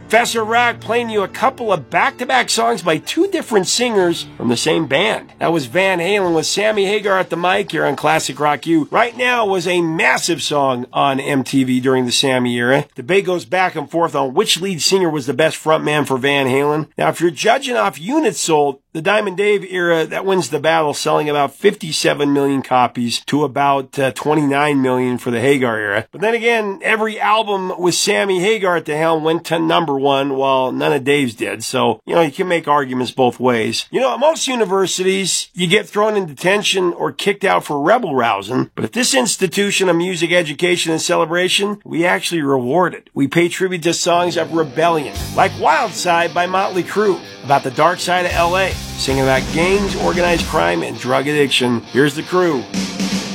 Professor Rock playing you a couple of back-to-back songs by two different singers from the same band. That was Van Halen with Sammy Hagar at the mic here on Classic Rock U. Right Now was a massive song on MTV during the Sammy era. Debate goes back and forth on which lead singer was the best frontman for Van Halen. Now, if you're judging off units sold, the Diamond Dave era, that wins the battle, selling about 57 million copies to about 29 million for the Hagar era. But then again, every album with Sammy Hagar at the helm went to number one, while none of Dave's did. So, you can make arguments both ways. At most universities, you get thrown in detention or kicked out for rebel rousing. But at this institution of music education and celebration, we actually reward it. We pay tribute to songs of rebellion, like Wild Side by Motley Crue, about the dark side of LA, singing about gangs, organized crime, and drug addiction. Here's the Crew.